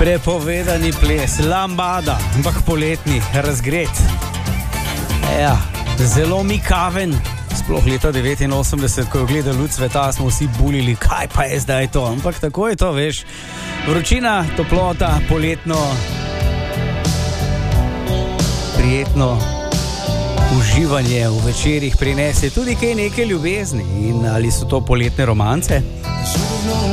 Prepovedani ples, lambada, ampak poletni, razgret. Ja, zelo mikaven. Sploh leta 89, ko je gledal luč sveta, smo vsi bulili, kaj pa je zdaj to. Ampak tako je to, veš. Vročina, toplota, poletno, prijetno uživanje v večerih prinese tudi kaj neke ljubezni. In ali so to poletne romance?